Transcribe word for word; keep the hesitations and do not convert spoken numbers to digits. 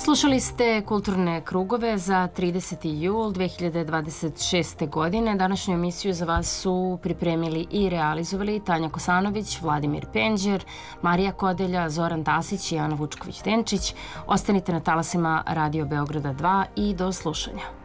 Slušali ste Kulturne krugove za trideseti jul dve hiljade dvadeset šeste. godine. Današnju emisiju za vas su pripremili i realizovali Tanja Kosanović, Vladimir Penđer, Marija Kodelja, Zoran Tasić i Ana Vučković-Denčić. Ostanite na talasima Radio Beograda dva i do slušanja.